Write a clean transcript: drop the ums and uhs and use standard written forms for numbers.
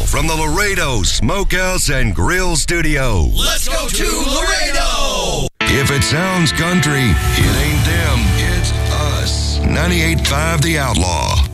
from the Laredo Smokehouse and Grill Studio. Let's go to Laredo! If it sounds country, it ain't them, it's us. 98.5 The Outlaw.